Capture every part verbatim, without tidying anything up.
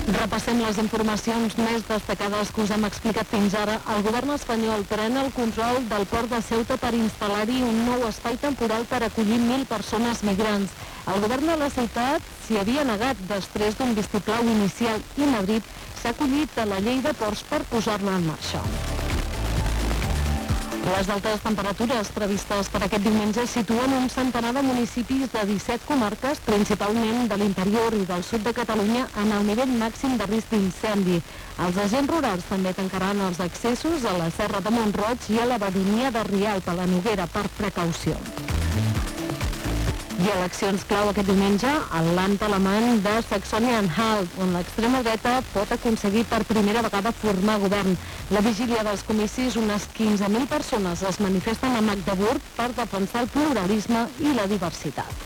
Repassem les informacions més destacades que us hem explicat fins ara. El govern espanyol pren el control del port de Ceuta per instal·lar-hi un nou espai temporal per acollir mil persones migrants. El govern de la ciutat s'hi havia negat després d'un vistiplau inicial i Madrid s'ha acollit a la llei de ports per posar-la en marxa. Les altes temperatures previstes per aquest diumenge situen un centenar de municipis de disset comarques, principalment de l'interior i del sud de Catalunya, en el nivell màxim de risc d'incendi. Els agents rurals també tancaran els accessos a la Serra de Mont-roig i a la baronia de Rialp, a la Noguera, per precaució. I eleccions clau aquest diumenge al land alemany de Saxònia-Anhalt, on l'extrema dreta pot aconseguir per primera vegada formar govern. La vigília dels comicis, unes quinze mil persones es manifesten a Magdeburg per defensar el pluralisme i la diversitat.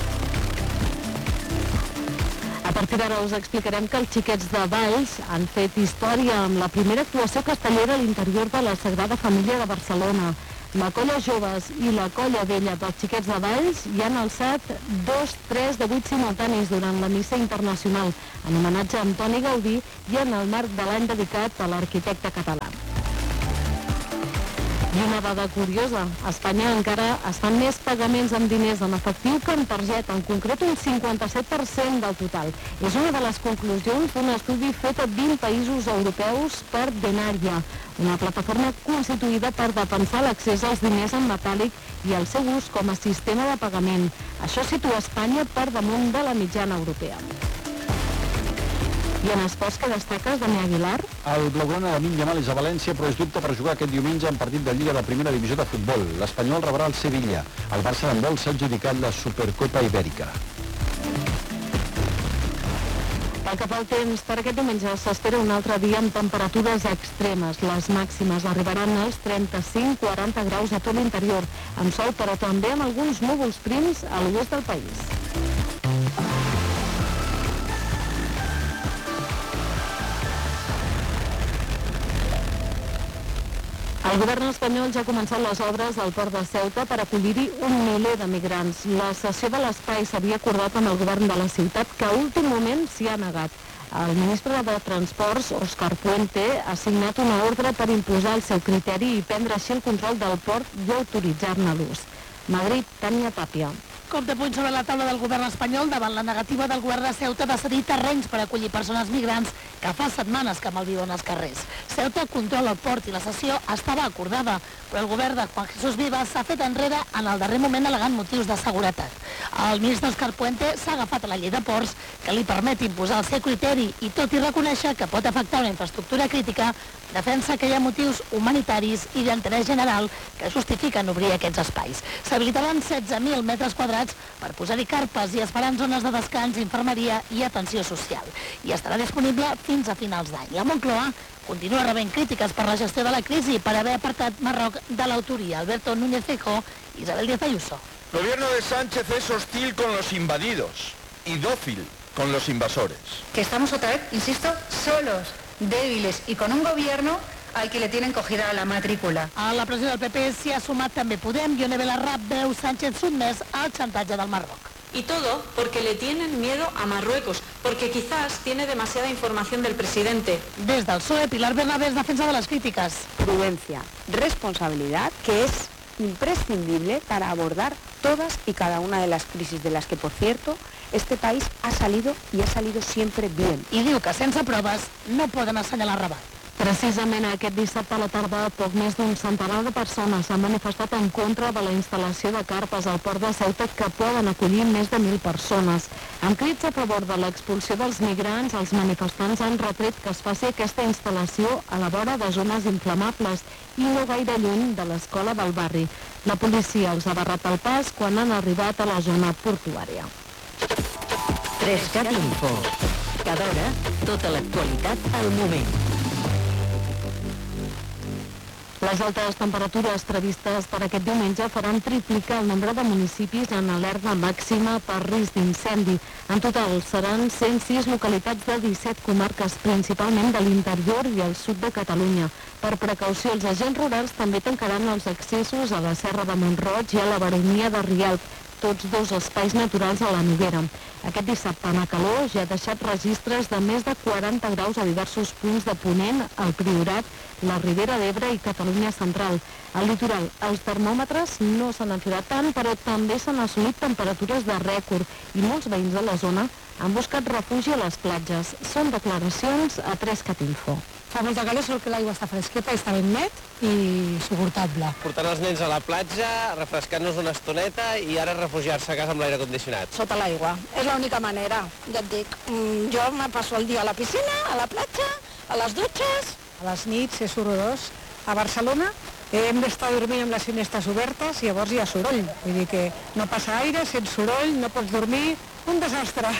A partir d'ara us explicarem que els xiquets de Valls han fet història amb la primera actuació castellera a l'interior de la Sagrada Família de Barcelona. La colla joves i la colla vella dels xiquets de Valls hi han alçat dos, tres de vuit simultanis durant la missa internacional, en homenatge a Antoni Gaudí i en el marc de l'any dedicat a l'arquitecte català. I una dada curiosa, a Espanya encara es fan més pagaments amb diners en efectiu que en targeta, en concret un cinquanta-set per cent del total. És una de les conclusions d'un estudi fet a vint països europeus per Denaria, una plataforma constituïda per defensar l'accés als diners en metàl·lic i el seu ús com a sistema de pagament. Això situa Espanya per damunt de la mitjana europea. I en esports, que destaques, Dani Aguilar? El blaugrana de Lamine Yamal és a València, però és dubte per jugar aquest diumenge en partit de Lliga de Primera Divisió de Futbol. L'Espanyol rebrà el Sevilla. El Barça d'handbol s'ha adjudicat la Supercopa Ibèrica. Pel que fa al temps, per aquest diumenge s'espera un altre dia amb temperatures extremes. Les màximes arribaran als trenta-cinc a quaranta graus a tot l'interior, amb sol, però també amb alguns núvols prims a l'oest del país. El govern espanyol ja ha començat les obres al port de Ceuta per acollir-hi un miler de migrants. La cessió de l'espai s'havia acordat amb el govern de la ciutat, que a últim moment s'hi ha negat. El ministre de Transports, Òscar Puente, ha signat una ordre per imposar el seu criteri i prendre així el control del port i autoritzar-ne l'ús. Madrid, Tània Tàpia. Cop de puny sobre la taula del govern espanyol davant la negativa del govern de Ceuta de cedir terrenys per acollir persones migrants que fa setmanes que malviuen als carrers. Ceuta controla el port i la cessió estava acordada, però el govern de Juan Jesús Vivas s'ha fet enrere en el darrer moment al·legant motius de seguretat. El ministre Òscar Puente s'ha agafat a la llei de ports que li permet imposar el seu criteri i, tot i reconèixer que pot afectar una infraestructura crítica, defensa que hi ha motius humanitaris i d'interès general que justifiquen obrir aquests espais. S'habilitaran setze mil metres quadrats per posar-hi carpes i esperant zones de descans, infermeria i atenció social. I estarà disponible fins a finals d'any. La Moncloa continua rebent crítiques per la gestió de la crisi per haver apartat Marroc de l'autoria. Alberto Núñez Feijóo, Isabel Díaz Ayuso. El gobierno de Sánchez es hostil con los invadidos y dócil con los invasores. Que estamos otra vez, insisto, solos, débiles y con un gobierno al que le tienen cogida la matrícula. A la pressió del P P s'hi ha sumat també Podem. Ione Belarra veu Sánchez sotmès al xantatge del Marroc. Y todo porque le tienen miedo a Marruecos, porque quizás tiene demasiada información del presidente. Des del P S O E, Pilar Bernabé es defensa de las críticas. Prudencia, responsabilidad, que es imprescindible para abordar todas y cada una de las crisis de las que, por cierto, este país ha salido y ha salido siempre bien. I diu que sense proves no poden assenyalar Rabat. Precisament aquest dissabte a la tarda, poc més d'un centenar de persones han manifestat en contra de la instal·lació de carpes al port de Ceuta que poden acollir més de mil persones. Amb crits a favor de l'expulsió dels migrants, els manifestants han retret que es faci aquesta instal·lació a la vora de zones inflamables i no gaire lluny de l'escola del barri. La policia els ha barrat el pas quan han arribat a la zona portuària. Trescat Info. Cada hora, tota l'actualitat al moment. Les altes temperatures previstes per aquest diumenge faran triplicar el nombre de municipis en alerta màxima per risc d'incendi. En total seran cent sis localitats de disset comarques, principalment de l'interior i el sud de Catalunya. Per precaució, els agents rurals també tancaran els accessos a la Serra de Mont-roig i a la baronia de Rialp, tots dos espais naturals a la Noguera. Aquest dissabte la calor ja ha deixat registres de més de quaranta graus a diversos punts de Ponent, el Priorat, la Ribera d'Ebre i Catalunya Central. Al litoral, els termòmetres no s'han enfilat tant, però també s'han assolit temperatures de rècord i molts veïns de la zona han buscat refugi a les platges. Són declaracions a tres cat info. Fa molta calor, sol que l'aigua està fresqueta i està ben net i suportable. Portant els nens a la platja, refrescant-nos una estoneta i ara refugiar-se a casa amb l'aire condicionat. Sota l'aigua, és l'única manera, ja et dic. Jo me passo el dia a la piscina, a la platja, a les dutxes. A les nits és horrorós. A Barcelona hem d'estar dormint amb les finestres obertes i llavors hi ha soroll. Vull dir que no passa aire, sents soroll, no pots dormir, un desastre.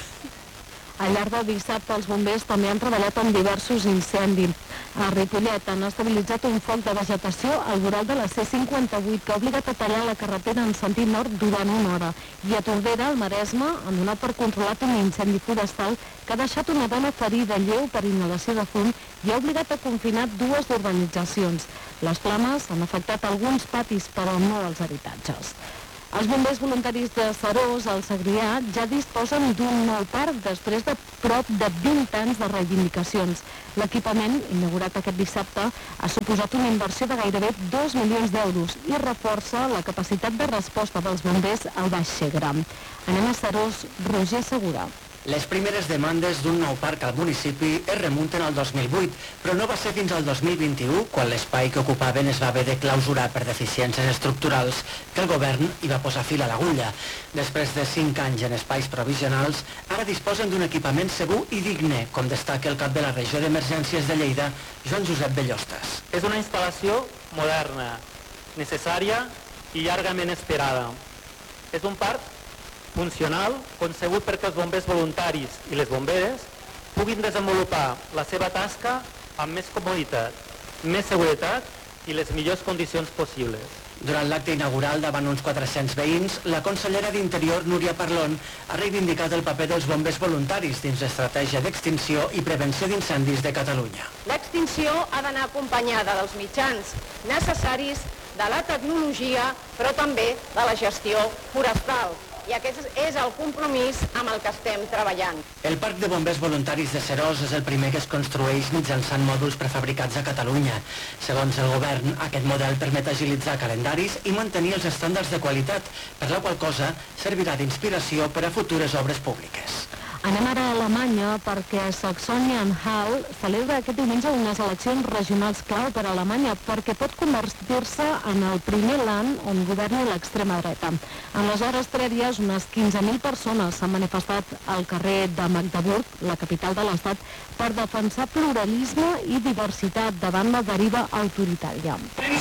Al llarg del dissabte, els bombers també han treballat en diversos incendis. A Ripollet han estabilitzat un foc de vegetació al voral de la C cinquanta-vuit que ha obligat a tallar la carretera en sentit nord durant una hora. I a Tordera, al Maresme, han donat per controlat un incendi forestal que ha deixat una dona ferida lleu per inhalació de fum i ha obligat a confinar dues urbanitzacions. Les flames han afectat alguns patis, però no els habitatges. Els bombers voluntaris de Serós, al Segrià, ja disposen d'un nou parc després de prop de vint anys de reivindicacions. L'equipament, inaugurat aquest dissabte, ha suposat una inversió de gairebé dos milions d'euros i reforça la capacitat de resposta dels bombers al Baix Segre. Anem a Serós, Roger Segura. Les primeres demandes d'un nou parc al municipi es remunten al dos mil vuit, però no va ser fins al dos mil vint-i-u, quan l'espai que ocupaven es va haver de clausurar per deficiències estructurals, que el govern hi va posar fil a l'agulla. Després de cinc anys en espais provisionals, ara disposen d'un equipament segur i digne, com destaca el cap de la regió d'emergències de Lleida, Joan Josep Bellostes. És una instal·lació moderna, necessària i llargament esperada. És un parc funcional, concebut perquè els bombers voluntaris i les bomberes puguin desenvolupar la seva tasca amb més comoditat, més seguretat i les millors condicions possibles. Durant l'acte inaugural davant uns quatre-cents veïns, la consellera d'Interior, Núria Parlon, ha reivindicat el paper dels bombers voluntaris dins l'estratègia d'extinció i prevenció d'incendis de Catalunya. L'extinció ha d'anar acompanyada dels mitjans necessaris, de la tecnologia, però també de la gestió forestal. I aquest és el compromís amb el que estem treballant. El Parc de Bombers Voluntaris de Serós és el primer que es construeix mitjançant mòduls prefabricats a Catalunya. Segons el govern, aquest model permet agilitzar calendaris i mantenir els estàndards de qualitat, per la qual cosa servirà d'inspiració per a futures obres públiques. Anem ara a Alemanya perquè Saxònia-Anhalt celebra aquest diumenge unes eleccions regionals clau per a Alemanya perquè pot convertir-se en el primer land on governi l'extrema dreta. En les hores prèvies, unes quinze mil persones s'han manifestat al carrer de Magdeburg, la capital de l'estat, per defensar pluralisme i diversitat davant la deriva autoritària.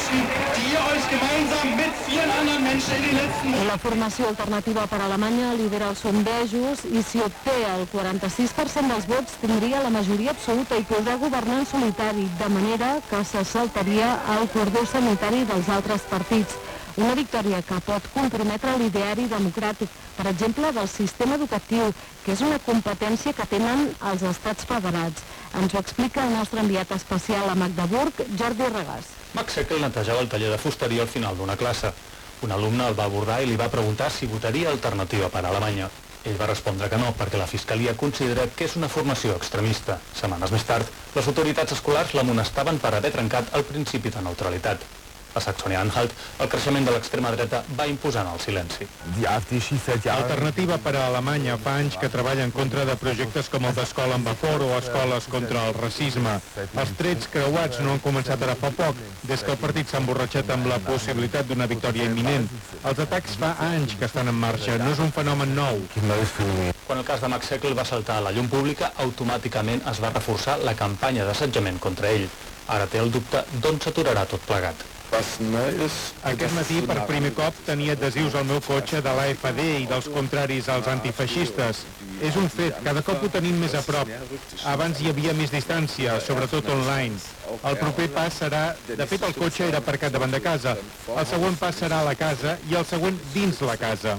La formació alternativa per a Alemanya lidera els sondejos i si obté el quaranta-sis per cent dels vots tindria la majoria absoluta i podrà governar en solitari, de manera que se saltaria el cordó sanitari dels altres partits. Una victòria que pot comprometre l'ideari democràtic, per exemple, del sistema educatiu, que és una competència que tenen els estats federats. Ens ho explica el nostre enviat especial a Magdeburg, Jordi Regàs. Max Eckel netejava el taller de fusteria al final d'una classe. Un alumne el va abordar i li va preguntar si votaria alternativa per a Alemanya. Ell va respondre que no, perquè la Fiscalia considera que és una formació extremista. Setmanes més tard, les autoritats escolars l'amonestaven per haver trencat el principi de neutralitat. A Saxònia-Anhalt, el creixement de l'extrema dreta va imposant el silenci. Alternativa per a Alemanya fa anys que treballa en contra de projectes com el d'Escola amb Vapor o Escoles contra el racisme. Els trets creuats no han començat ara fa poc, des que el partit s'ha emborratxat amb la possibilitat d'una victòria imminent. Els atacs fa anys que estan en marxa, no és un fenomen nou. Quan el cas de Max Eckel va saltar a la llum pública, automàticament es va reforçar la campanya d'assetjament contra ell. Ara té el dubte d'on s'aturarà tot plegat. Aquest matí, per primer cop, tenia adhesius al meu cotxe de l'A F D i dels contraris als antifeixistes. És un fet, cada cop ho tenim més a prop. Abans hi havia més distància, sobretot online. El proper pas serà... De fet, el cotxe era aparcat davant de casa. El següent pas serà a la casa i el següent dins la casa.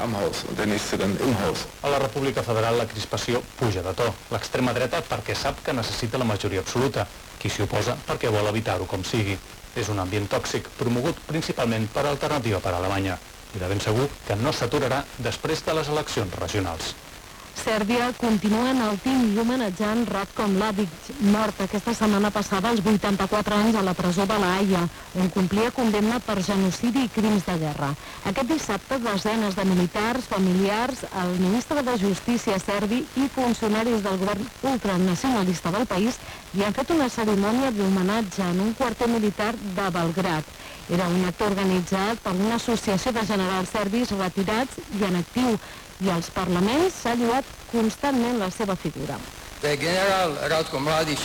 A la República Federal la crispació puja de to. L'extrema dreta perquè sap que necessita la majoria absoluta. Qui s'hi oposa perquè vol evitar-ho com sigui. És un ambient tòxic, promogut principalment per Alternativa per a Alemanya. i de ben segur que no s'aturarà després de les eleccions regionals. Sèrbia continua enaltint i homenatjant Ratko Mladic, mort aquesta setmana passada als vuitanta-quatre anys a la presó de La Haia, on complia condemna per genocidi i crims de guerra. Aquest dissabte, desenes de militars, familiars, el ministre de Justícia serbi i funcionaris del govern ultranacionalista del país li han fet una cerimònia d'homenatge en un quarter militar de Belgrad. Era un acte organitzat per una associació de generals serbis retirats i en actiu, i als parlaments s'ha lloat constantment la seva figura. El general Ratko Mladic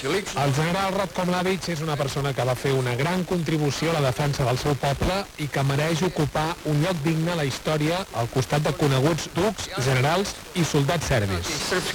és una persona que va fer una gran contribució a la defensa del seu poble i que mereix ocupar un lloc digne a la història al costat de coneguts ducs, generals i soldats serbis.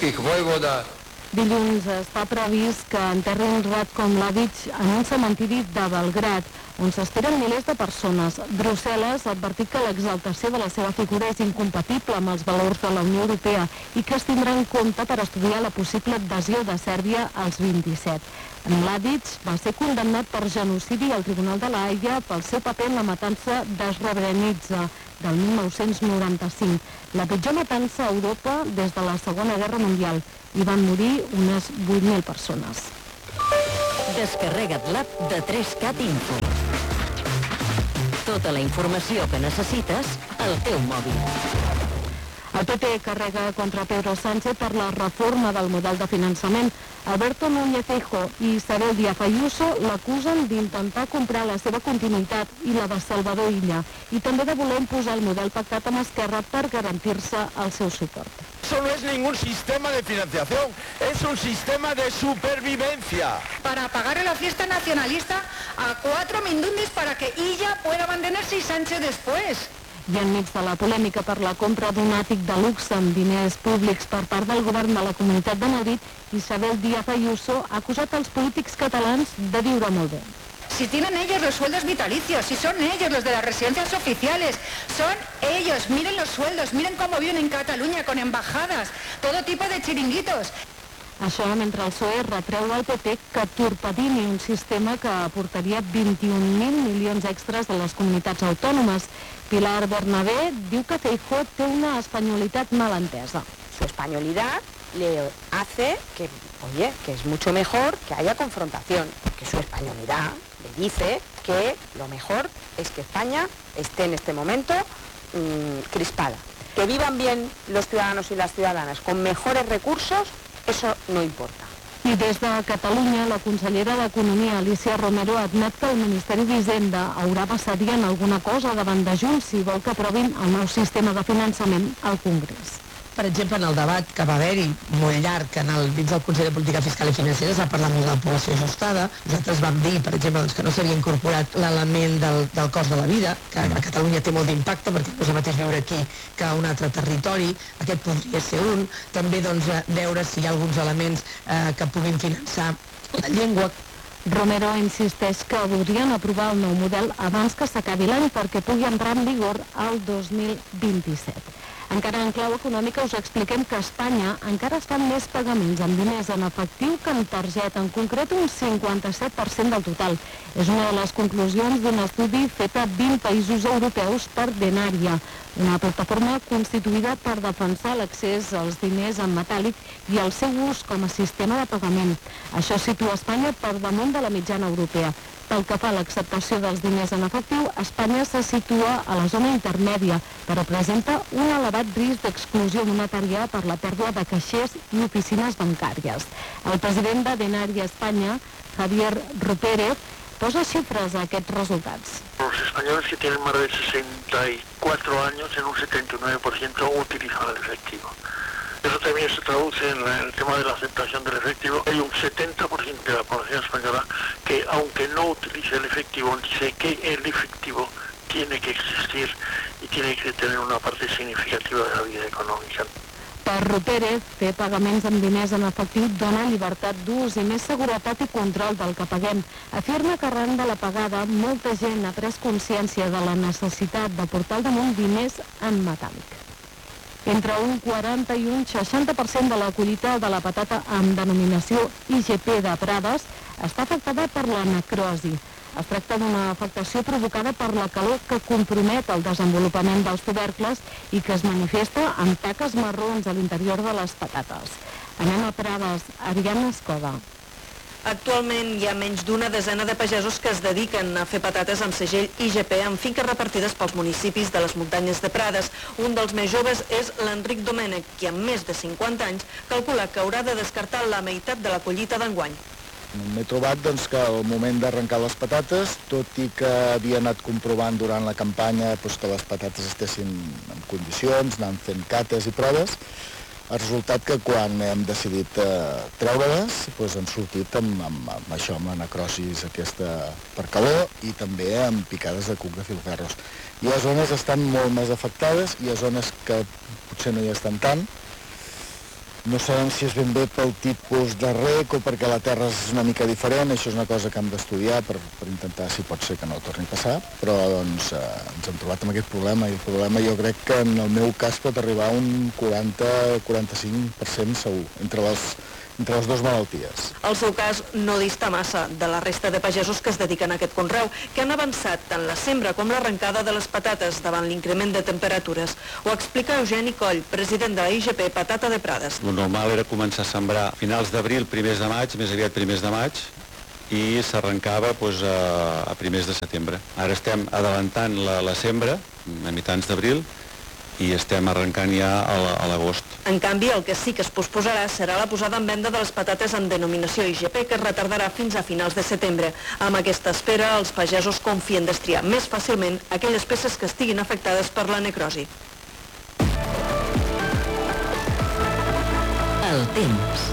Dilluns està previst que enterrin Ratko Mladic en un cementiri de Belgrad, on s'esperen milers de persones. Brussel·les ha advertit que l'exaltació de la seva figura és incompatible amb els valors de la Unió Europea i que es tindrà en compte per estudiar la possible adhesió de Sèrbia als vint-i-set. Mladic va ser condemnat per genocidi al Tribunal de La Haia pel seu paper en la matança de Srebrenica del mil nou-cents noranta-cinc, la pitjor matança a Europa des de la Segona Guerra Mundial. Hi van morir unes vuit mil persones. Descarrega't l'app de tres cat Info. Tota la informació que necessites al teu mòbil. El P P carrega contra Pedro Sánchez per la reforma del model de finançament. Alberto Núñez Feijóo i Isabel Díaz Ayuso l'acusen d'intentar comprar la seva continuïtat i la de Salvador Illa, i també de voler imposar el model pactat amb Esquerra per garantir-se el seu suport. Eso no es ningún sistema de financiación, es un sistema de supervivencia. Para pagarle la fiesta nacionalista a cuatro mindundis para que Illa pueda mantenerse y Sánchez después. I enmig de la polèmica per la compra d'un àtic de luxe amb diners públics per part del govern de la Comunitat de Madrid, Isabel Díaz Ayuso ha acusat els polítics catalans de viure molt bé. Si tienen ellos los sueldos vitalicios, si son ellos los de las residencias oficiales, son ellos, miren los sueldos, miren cómo viven en Cataluña con embajadas, todo tipo de chiringuitos. Això mentre el P S O E retreu al P P que torpedini un sistema que aportaria vint-i-un mil milions extras de les comunitats autònomes. Pilar Bernabé diu que Feijóo té una espanyolitat mal entesa. Su españolidad le hace que, oye, que es mucho mejor que haya confrontación, que su españolidad le dice que lo mejor es que España esté en este momento mmm, crispada. Que vivan bien los ciudadanos y las ciudadanas con mejores recursos, eso no importa. I des de Catalunya, la consellera d'Economia, Alicia Romero, admet que el Ministeri d'Hisenda haurà de cedir en alguna cosa davant de Junts si vol que aprovin el nou sistema de finançament al Congrés. Per exemple, en el debat que va haver-hi molt llarg en el, dins del Consell de Política Fiscal i Financera es va parlar molt de la població ajustada. Nosaltres vam dir, per exemple, doncs, que no s'havia incorporat l'element del, del cost de la vida, que a Catalunya té molt d'impacte, perquè no és el mateix veure aquí que a un altre territori, aquest podria ser un. També doncs, veure si hi ha alguns elements eh, que puguin finançar la llengua. Romero insisteix que voldrien aprovar el nou model abans que s'acabi l'any perquè pugui entrar en vigor el dos mil vint-i-set. Encara en clau econòmica us expliquem que a Espanya encara es fan més pagaments amb diners en efectiu que en targeta, en concret un cinquanta-set per cent del total. És una de les conclusions d'un estudi fet a vint països europeus per Denaria, una plataforma constituïda per defensar l'accés als diners en metàl·lic i el seu ús com a sistema de pagament. Això situa Espanya per damunt de la mitjana europea. Pel que fa a l'acceptació dels diners en efectiu, Espanya se situa a la zona intermèdia, però presenta un elevat risc d'exclusió monetària per la pèrdua de caixers i oficines bancàries. El president de Denaria Espanya, Javier Rupérez, posa xifres a aquests resultats. Los españoles que tienen más de sesenta y cuatro años en un setenta y nueve por ciento utilizan el efectivo. Eso también se traduce en, la, en el tema de la aceptación del efectivo. Hay un setenta por ciento de la población española que, aunque no utilice el efectivo, dice que el efectivo tiene que existir y tiene que tener una parte significativa de la vida económica. Per Rupérez, fer pagaments amb diners en efectiu dona llibertat d'ús i més seguretat i control del que paguem. Afirma que arran de la pagada, molta gent ha pres consciència de la necessitat de portar al damunt diners en metàl·lic. Entre un quaranta i un seixanta per cent de la collita de la patata amb denominació I G P de Prades està afectada per la necrosi. Es tracta d'una afectació provocada per la calor que compromet el desenvolupament dels tubercles i que es manifesta amb taques marrons a l'interior de les patates. Anem a Prades. Ariadna Escoda. Actualment hi ha menys d'una desena de pagesos que es dediquen a fer patates amb segell I G P en finques repartides pels municipis de les muntanyes de Prades. Un dels més joves és l'Enric Domènech, qui amb més de cinquanta anys calcula que haurà de descartar la meitat de la collita d'enguany. M'he trobat doncs, que al moment d'arrencar les patates, tot i que havia anat comprovant durant la campanya doncs, que les patates estessin en condicions, anant fent cates i proves, ha resultat que quan hem decidit eh, treure-les doncs han sortit amb, amb, amb això, amb la necrosis aquesta per calor i també amb picades de cuc de filferros. Hi ha zones que estan molt més afectades, hi ha zones que potser no hi estan tant. No sabem si és ben bé pel tipus de rec o perquè la terra és una mica diferent, això és una cosa que hem d'estudiar per, per intentar si pot ser que no torni a passar, però doncs, eh, ens hem trobat amb aquest problema i el problema jo crec que en el meu cas pot arribar a un quaranta a quaranta-cinc per cent segur, entre les, entre les dues malalties. El seu cas no dista massa de la resta de pagesos que es dediquen a aquest conreu, que han avançat tant la sembra com l'arrencada de les patates davant l'increment de temperatures. Ho explica Eugeni Coll, president de la I G P Patata de Prades. El normal era començar a sembrar a finals d'abril, primers de maig, més aviat primers de maig, i s'arrencava doncs, a, a primers de setembre. Ara estem adelantant la, la sembra a mitjans d'abril i estem arrencant ja a l'agost. En canvi, el que sí que es posposarà serà la posada en venda de les patates amb denominació I G P, que es retardarà fins a finals de setembre. Amb aquesta espera, els pagesos confien destriar més fàcilment aquelles peces que estiguin afectades per la necrosi. El temps.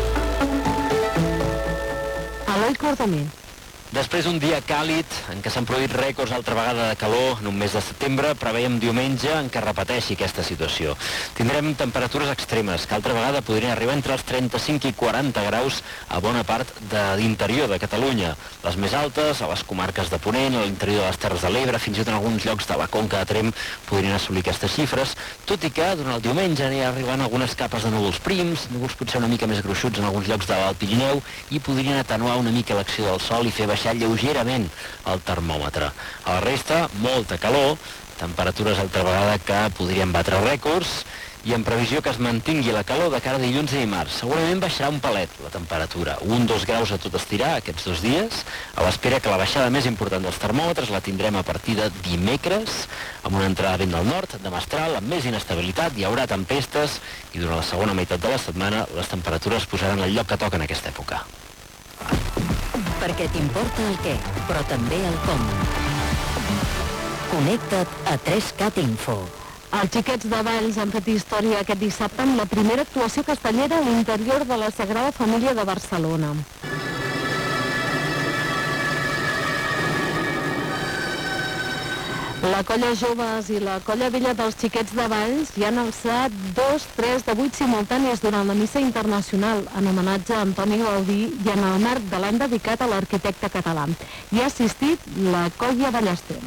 Eloi Cordemer. Després d'un dia càlid, en què s'han produït rècords altra vegada de calor en un mes de setembre, preveiem diumenge en què repeteixi aquesta situació. Tindrem temperatures extremes, que altra vegada podrien arribar entre els trenta-cinc i quaranta graus a bona part de l'interior de Catalunya. Les més altes, a les comarques de Ponent, a l'interior de les Terres de l'Ebre, fins i tot en alguns llocs de la Conca de Tremp podrien assolir aquestes xifres, tot i que durant el diumenge aniran arribant algunes capes de núvols prims, núvols potser una mica més gruixuts en alguns llocs de l'Alt Pirineu, i podrien atenuar una mica l'acció del sol i fer baixar lleugerament el termòmetre. A la resta, molta calor, temperatures altra vegada que podrien batre rècords i en previsió que es mantingui la calor de cara a dilluns i dimarts. Segurament baixarà un palet la temperatura, un dos graus a tot estirar aquests dos dies, a l'espera que la baixada més important dels termòmetres la tindrem a partir de dimecres, amb una entrada vent del nord, de mestral, amb més inestabilitat, hi haurà tempestes i durant la segona meitat de la setmana les temperatures posaran el lloc que toca en aquesta època. Perquè t'importa el què, però també el com. Connecta't a tres cat info. Els xiquets de Valls han fet història aquest dissabte amb la primera actuació castellera a l'interior de la Sagrada Família de Barcelona. La colla Joves i la colla Vella dels Xiquets de Valls hi han alçat dos, tres de vuit simultànies durant la missa internacional en homenatge a Antoni Gaudí i en el marc de l'any dedicat a l'arquitecte català. Hi ha assistit la colla Ballester.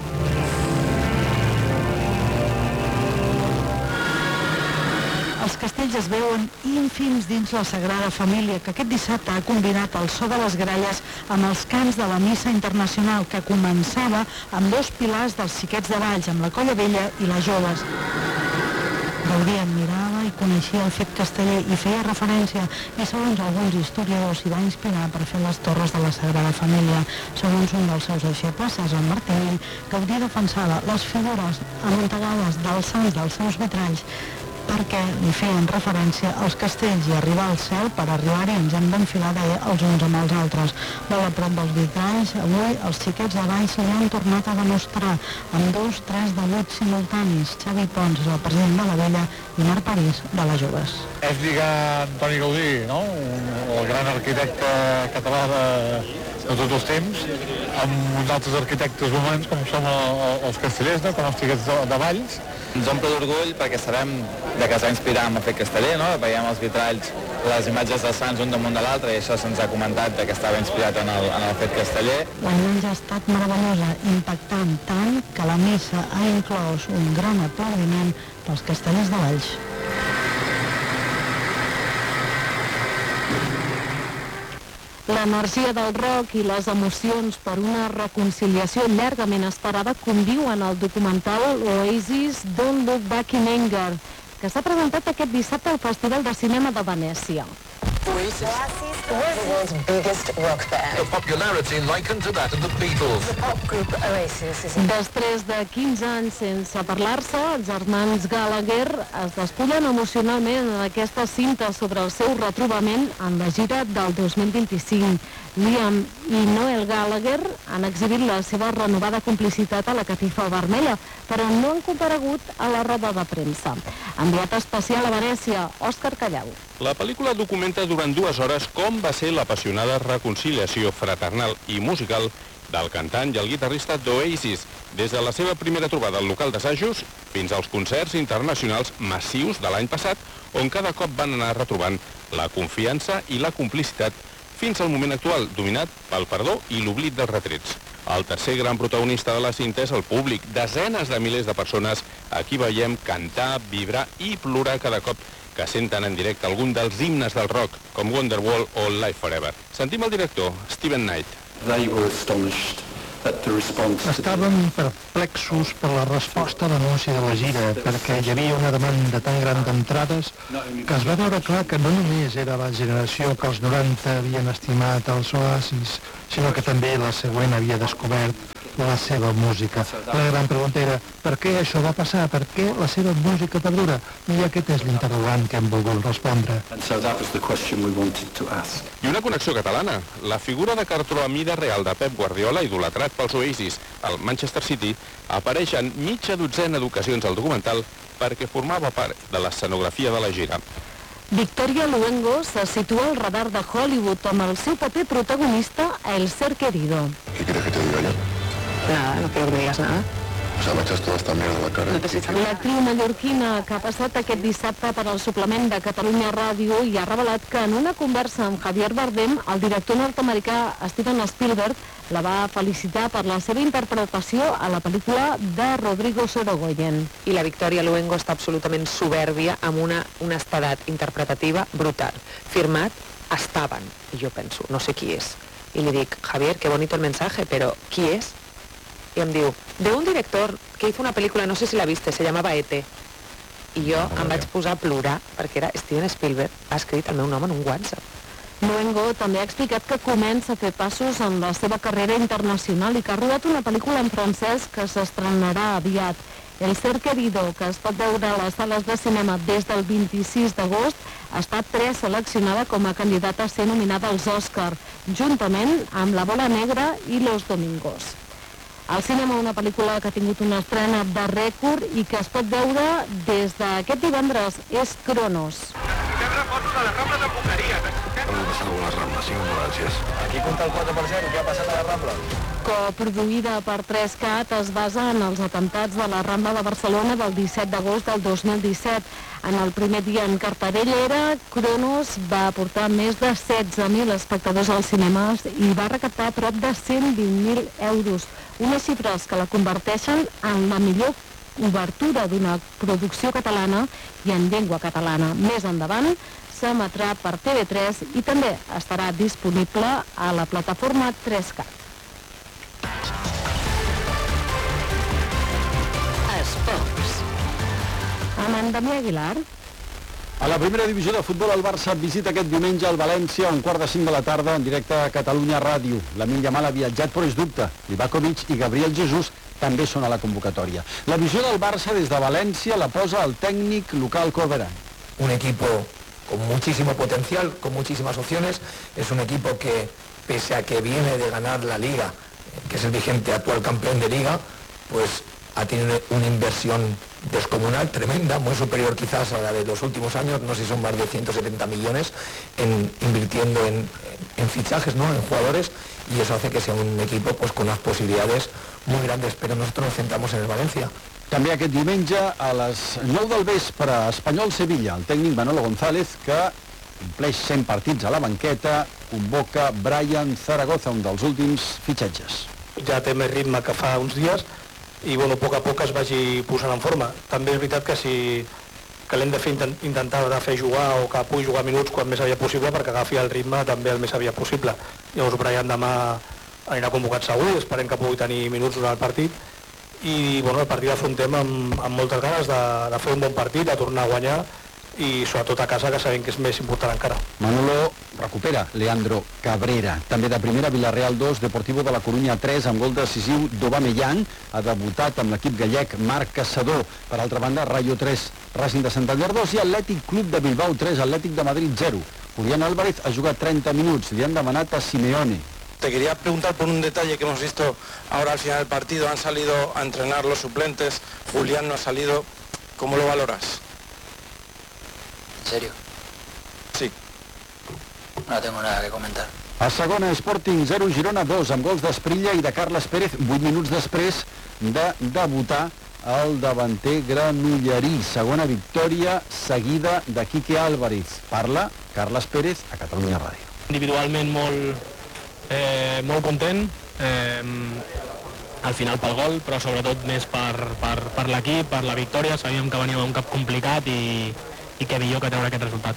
Els castells es veuen ínfims dins la Sagrada Família, que aquest dissabte ha combinat el so de les gralles amb els cants de la missa internacional, que començava amb dos pilars dels Xiquets de Valls, amb la colla Vella i les Joves. Gaudí admirava i coneixia el fet casteller i feia referència, i segons alguns historiadors s'hi va inspirar per fer les torres de la Sagrada Família. Segons un dels seus deixebles, César Martínez, Gaudí defensava les figures amuntegades dels sants dels seus vitralls perquè li feien referència als castells i arribar al cel. Per arribar-hi ens hem d'enfilar els uns amb els altres. Molt a prop dels vitralls, avui els Xiquets de Valls s'hi han tornat a demostrar amb dos, tres de vuit simultanis. Xavi Pons és el president de la Vella i Marc París de les Joves. És lligar Antoni Gaudí, no? El gran arquitecte català de, de tots els temps, amb uns altres arquitectes humans com som els castellers, no? Com els Xiquets de, de Valls, Ens omple d'orgull perquè sabem de que es va inspirar en el fet casteller, no? Veiem els vitralls, les imatges dels sants un damunt de l'altre i això se'ns ha comentat de que estava inspirat en el, en el fet casteller. La imatge ha estat meravellosa, impactant tant que la missa ha inclòs un gran aplaudiment pels castellers de Valls. L'energia del rock i les emocions per una reconciliació llargament esperada conviuen al documental Oasis Don't Look Back in Anger, que s'ha presentat aquest dissabte al Festival de Cinema de Venècia. Oasis, the world's biggest rock band. A popularity likened to that of the Beatles. The pop group Oasis is... Després de quinze anys sense parlar-se, els germans Gallagher es despullen emocionalment en aquesta cinta sobre el seu retrobament en la gira del dos mil vint-i-cinc. Liam i Noel Gallagher han exhibit la seva renovada complicitat a la catifa vermella, però no han comparegut a la roda de premsa. Enviat especial a Venècia, Òscar Callau. La pel·lícula documenta durant dues hores com va ser l'apassionada reconciliació fraternal i musical del cantant i el guitarrista d'Oasis, des de la seva primera trobada al local d'assajos fins als concerts internacionals massius de l'any passat, on cada cop van anar retrobant la confiança i la complicitat fins al moment actual, dominat pel perdó i l'oblit dels retrets. El tercer gran protagonista de la cinta és el públic, desenes de milers de persones a qui veiem cantar, vibrar i plorar cada cop que senten en directe algun dels himnes del rock, com Wonderwall o Live Forever. Sentim el director, Steven Knight. They were astonished at the response. Estaven perplexos per la resposta a l'anunci de la gira, perquè hi havia una demanda tan gran d'entrades que es va veure clar que no només era la generació que als noranta havien estimat els Oasis, sinó que també la següent havia descobert la seva música. La gran pregunta era, per què això va passar? Per què la seva música perdura? I aquest és l'interrogant que hem volgut respondre. And so that was the question we wanted to ask. I una connexió catalana. La figura de cartró a mida real de Pep Guardiola, idolatrat pels Oasis al Manchester City, apareix en mitja dotzena d'ocasions al documental perquè formava part de l'escenografia de la gira. Victoria Luengo se situa al radar de Hollywood amb el seu paper protagonista a El Ser Querido. ¿Qué quieres que te diga yo? Nada, no quiero que me digas nada. O sea, me echas toda esta mierda a la cara. L'actriu mallorquina que ha passat aquest dissabte per al suplement de Catalunya Ràdio i ha revelat que en una conversa amb Javier Bardem, el director nord-americà Steven Spielberg la va felicitar per la seva interpretació a la pel·lícula de Rodrigo Sorogoyen. I la Victoria Luengo està absolutament soberbia amb una honestedat interpretativa brutal. Firmat, estaven. I jo penso, no sé qui és. I li dic, Javier, qué bonito el mensaje, pero ¿qui és? I em diu, de un director que hizo una pel·lícula, no sé si la viste, se llamava E T. I jo em vaig posar a plorar perquè era Steven Spielberg, ha escrit el meu nom en un WhatsApp. Luengo també ha explicat que comença a fer passos en la seva carrera internacional i que ha rodat una pel·lícula en francès que s'estrenarà aviat. El Ser Querido, que es pot veure a les sales de cinema des del vint-i-sis d'agost, ha estat preseleccionada com a candidata a ser nominada als Òscar, juntament amb La Bola Negra i Los Domingos. Al cinema, una pel·lícula que ha tingut una estrena de rècord i que es pot veure des d'aquest divendres és Cronos. Aquí compta el quatre per cent, què ha passat a la Rambla? Coproduïda per tres cat, es basa en els atemptats de la Rambla de Barcelona del disset d'agost del dos mil disset. En el primer dia en cartellera, Cronos va aportar més de setze mil espectadors als cinemes i va recaptar prop de cent vint mil euros, unes xifres que la converteixen en la millor obertura d'una producció catalana i en llengua catalana. Més endavant s'emetrà per T V tres i també estarà disponible a la plataforma tres cat. Esports. Amb en Damià Aguilar. A la primera divisió de futbol, el Barça visita aquest diumenge al València a un quart de cinc de la tarda en directe a Catalunya Ràdio. Lamine Yamal ha viatjat, però és dubte. Livakovic i Gabriel Jesús també són a la convocatòria. La visió del Barça des de València la posa el tècnic local Corberán. Un equipo con muchísimo potencial, con muchísimas opciones. Es un equipo que, pese a que viene de ganar la Liga, que es el vigente actual campeón de Liga, pues ha tenido una inversión descomunal, tremenda, muy superior quizás a la de los últimos años, no sé si son más de ciento setenta millones, en, invirtiendo en, en fichajes, ¿no? En jugadores, y eso hace que sea un equipo pues con unas posibilidades muy grandes, pero nosotros nos centramos en el Valencia. També aquest diumenge a les nou del vespre, Espanyol-Sevilla, el tècnic Manolo González, que compleix cent partits a la banqueta, convoca Brian Zaragoza, un dels últims fitxatges. Ja té més ritme que fa uns dies i bueno, a poc a poc es vagi posant en forma. També és veritat que si que l'hem de fer intentar de fer jugar o que pugui jugar minuts quan més aviat possible perquè agafi el ritme també el més aviat possible. Llavors Brian demà anirà convocat segur, esperem que pugui tenir minuts durant el partit i bueno, el partit l'afrontem amb, amb moltes ganes de, de fer un bon partit, de tornar a guanyar i sobretot a casa, que sabem que és més important encara. Manolo recupera Leandro Cabrera. També de primera, Villarreal dos, Deportivo de la Corunya tres, amb gol decisiu d'Aubameyang. Ha debutat amb l'equip gallec Marc Caçador. Per altra banda, Rayo tres, Racing de Santander dos i Atlètic Club de Bilbao tres, Atlètic de Madrid zero. Julián Álvarez ha jugat treinta minuts, li han demanat a Simeone. Te quería preguntar por un detalle que hemos visto ahora al final del partido. Han salido a entrenar los suplentes, Julián no ha salido. ¿Cómo lo valoras? ¿En serio? Sí. No tengo nada que comentar. A segona, Sporting zero, Girona dos, amb gols d'Esprilla i de Carles Pérez, vuit minuts després de debutar el davanter granollerí. Segona victòria seguida de Quique Álvarez. Parla Carles Pérez a Catalunya Ràdio. Individualment molt, eh, molt content, eh, al final pel gol, però sobretot més per, per, per l'equip, per la victòria. Sabíem que veníem a un cap complicat i i que millor que treure aquest resultat.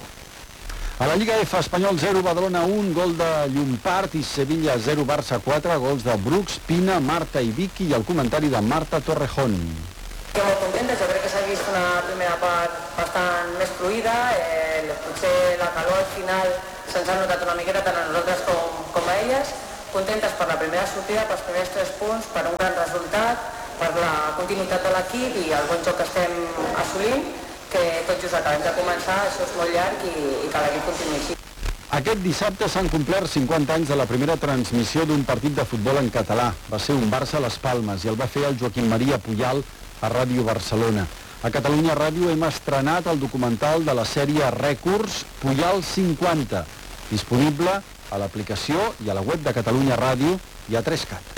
A la Lliga F, Espanyol zero, Badalona un, gol de Llompart i Sevilla zero, Barça quatre, gols de Brooks, Pina, Marta i Vicky i el comentari de Marta Torrejón. Estic molt contenta, jo crec que s'ha vist una primera part bastant més fluida, eh, potser la calor al final se'ns ha notat una miqueta tant a nosaltres com, com a elles, contentes per la primera sortida, pels primers tres punts, per un gran resultat, per la continuïtat de l'equip i el bon joc que estem assolint, que tot just acabem de començar, això és molt llarg i, i que l'equip continuï així. Aquest dissabte s'han complert cinquanta anys de la primera transmissió d'un partit de futbol en català. Va ser un Barça-Las Palmes i el va fer el Joaquim Maria Pujal a Ràdio Barcelona. A Catalunya Ràdio hem estrenat el documental de la sèrie Rècords Pujal cinquanta, disponible a l'aplicació i a la web de Catalunya Ràdio i a tres cat.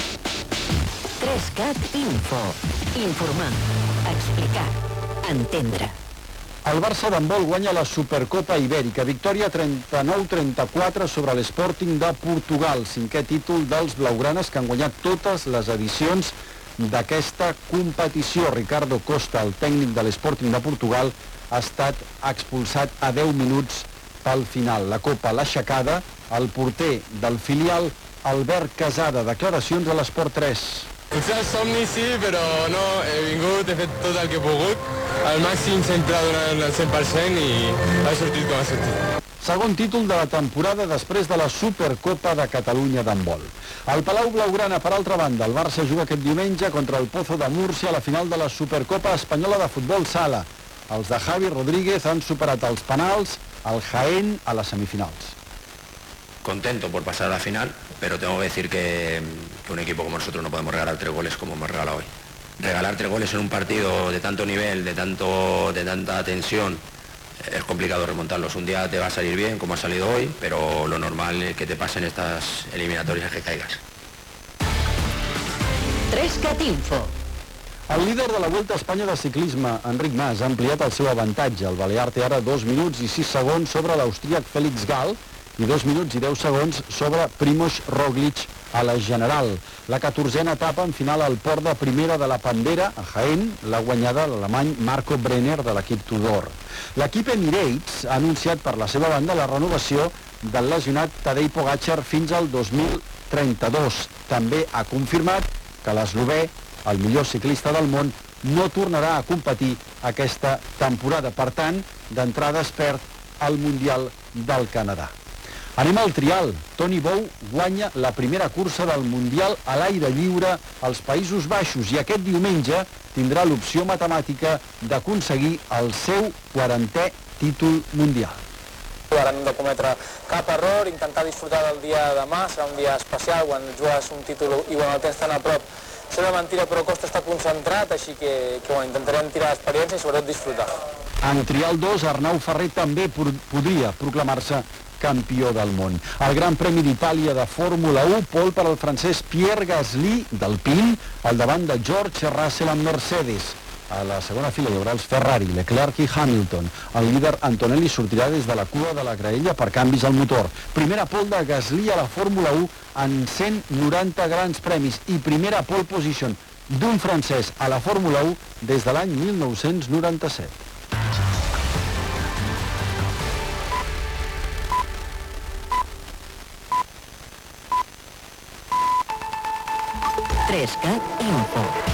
tres cat Info. Informar, explicar, entendre. El Barça d'handbol guanya la Supercopa Ibèrica, victòria trenta-nou a trenta-quatre sobre l'Sporting de Portugal, cinquè títol dels blaugranes que han guanyat totes les edicions d'aquesta competició. Ricardo Costa, el tècnic de l'Sporting de Portugal, ha estat expulsat a deu minuts pel final. La Copa l'ha aixecada el porter del filial, Albert Casada. Declaracions a l'Esport tres. Potser el somni sí, però no, he vingut, he fet tot el que he pogut, al màxim sempre donant el cent per cent i ha sortit com ha sortit. Segon títol de la temporada després de la Supercopa de Catalunya d'handbol. Al Palau Blaugrana, per altra banda, el Barça juga aquest diumenge contra el Pozo de Múrcia a la final de la Supercopa Espanyola de Futbol Sala. Els de Javi Rodríguez han superat els penals al Jaén a les semifinals. Contento por pasar a la final, pero tengo que decir que, que un equipo como nosotros no podemos regalar tres goles como hemos regalado hoy. Regalar tres goles en un partido de tanto nivel, de, tanto, de tanta tensión, es complicado remontarlos. Un día te va a salir bien, como ha salido hoy, pero lo normal es que te pasen estas eliminatorias es que caigas. tres cat Info. El líder de la Vuelta a Espanya de ciclisme, Enric Mas, ha ampliat el seu avantatge. El balear té ara dos minuts i sis segons sobre l'austríac Félix Gal i dos minuts i deu segons sobre Primož Roglič a la general. La catorzena etapa en final al port de primera de la Pandera, a Jaén, l'ha guanyada l'alemany Marco Brenner de l'equip Tudor. L'equip Emirates ha anunciat per la seva banda la renovació del lesionat Tadej Pogačar fins al dos mil trenta-dos. També ha confirmat que l'eslovè, el millor ciclista del món, no tornarà a competir aquesta temporada. Per tant, d'entrada es perd el Mundial del Canadà. Anem al trial. Toni Bou guanya la primera cursa del Mundial a l'aire lliure als Països Baixos i aquest diumenge tindrà l'opció matemàtica d'aconseguir el seu quarantè títol mundial. Ara no hem de cometre cap error, intentar disfrutar del dia de demà, serà un dia especial quan jugues un títol i quan el tens tan a prop. Sembla mentira, però costa estar concentrat, així que, que bueno, intentarem tirar l'experiència i sobretot disfrutar. En trial dos, Arnau Ferrer també podria proclamar-se campió del món. El Gran Premi d'Itàlia de Fórmula u, pole per al francès Pierre Gasly d'Alpine, al davant de George Russell amb Mercedes. A la segona fila hi haurà els Ferrari, Leclerc i Hamilton. El líder Antonelli sortirà des de la cua de la graella per canvis al motor. Primera pole de Gasly a la Fórmula u en cent noranta grans premis i primera pole position d'un francès a la Fórmula u des de l'any mil nou-cents noranta-set. tres cat Info.